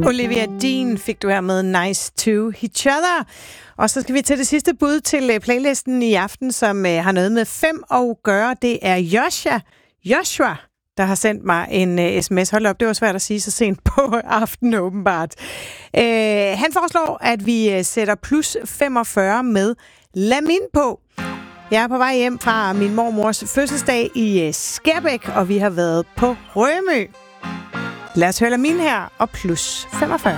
Olivia Dean fik du her med Nice to Each Other. Og så skal vi til det sidste bud til playlisten i aften, som har noget med 5 at gøre. Det er Joshua, der har sendt mig en sms. Hold op, det var svært at sige så sent på aftenen åbenbart. Han foreslår, at vi sætter plus 45 med Lamin på. Jeg er på vej hjem fra min mormors fødselsdag i Skærbæk, og vi har været på Rømø. Lad os høre Lamin her og plus 45.